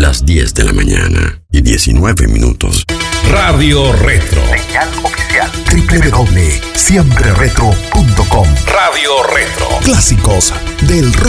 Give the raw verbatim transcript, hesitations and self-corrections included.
las diez de la mañana y diecinueve minutos. Radio Retro. Señal oficial. doble u doble u doble u punto siempre retro punto com. Radio Retro. Clásicos del rock.